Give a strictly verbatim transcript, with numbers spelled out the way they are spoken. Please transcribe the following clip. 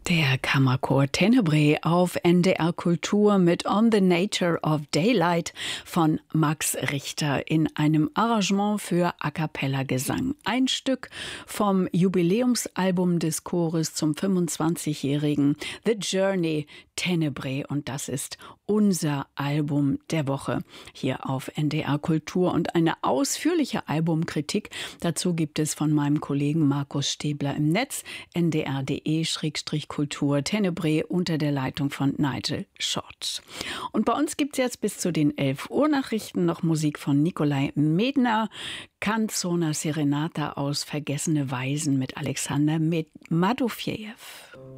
Der Kammerchor Tenebrae auf N D R Kultur mit On the Nature of Daylight von Max Richter in einem Arrangement für A-cappella-Gesang. Ein Stück vom Jubiläumsalbum des Chores zum fünfundzwanzigjährigen The Journey Tenebrae, und das ist unser Album der Woche hier auf N D R Kultur. Und eine ausführliche Albumkritik dazu gibt es von meinem Kollegen Markus Stäbler im Netz, n d r punkt d e slash kultur Tenebrae unter der Leitung von Nigel Short. Und bei uns gibt es jetzt bis zu den elf Uhr Nachrichten noch Musik von Nikolai Medner, Canzona Serenata aus Vergessene Weisen mit Alexander Madofejew.